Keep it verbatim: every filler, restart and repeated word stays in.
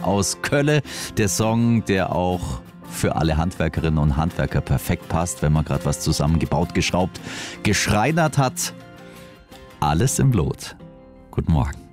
aus Kölle. Der Song, der auch für alle Handwerkerinnen und Handwerker perfekt passt, wenn man gerade was zusammengebaut, geschraubt, geschreinert hat. Alles im Lot. Guten Morgen.